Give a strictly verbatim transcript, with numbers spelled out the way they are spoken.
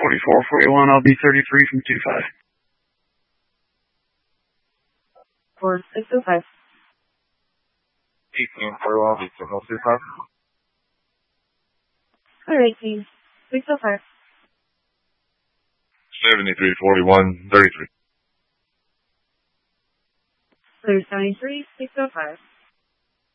forty-four forty-one, I'll be thirty-three from two five. four six oh five. eighteen forty-one, I'll be signal two five. Alright, please. six oh five. seventy-three forty-one, thirty-three. Clear seventy-three, six oh five.